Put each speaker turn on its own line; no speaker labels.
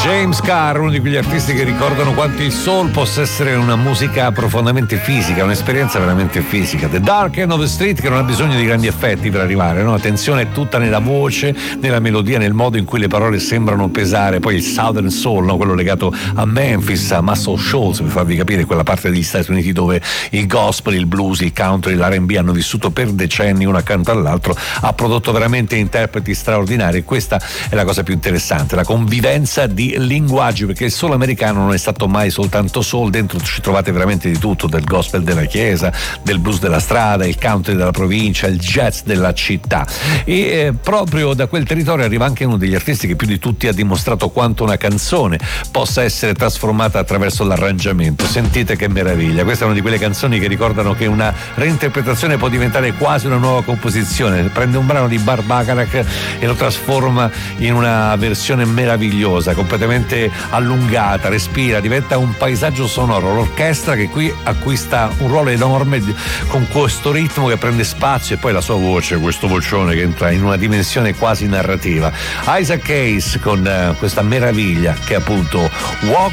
James Carr, uno di quegli artisti che ricordano quanto il soul possa essere una musica profondamente fisica, un'esperienza veramente fisica. The Dark End of the Street, che non ha bisogno di grandi effetti per arrivare, no? Attenzione è tutta nella voce, nella melodia, nel modo in cui le parole sembrano pesare. Poi il Southern Soul, no? Quello legato a Memphis, a Muscle Shoals, per farvi capire quella parte degli Stati Uniti dove il gospel, il blues, il country, l'R&B hanno vissuto per decenni uno accanto all'altro, ha prodotto veramente interpreti straordinari. E questa è la cosa più interessante, la convivenza di linguaggi, perché il soul americano non è stato mai soltanto soul, dentro ci trovate veramente di tutto, del gospel della chiesa, del blues della strada, il country della provincia, il jazz della città. E proprio da quel territorio arriva anche uno degli artisti che più di tutti ha dimostrato quanto una canzone possa essere trasformata attraverso l'arrangiamento. Sentite che meraviglia, questa è una di quelle canzoni che ricordano che una reinterpretazione può diventare quasi una nuova composizione. Prende un brano di Barbacarac e lo trasforma in una versione meravigliosa, completamente allungata, respira, diventa un paesaggio sonoro. L'orchestra che qui acquista un ruolo enorme con questo ritmo che prende spazio, e poi la sua voce, questo vocione che entra in una dimensione quasi narrativa. Isaac Hayes con questa meraviglia che è appunto Walk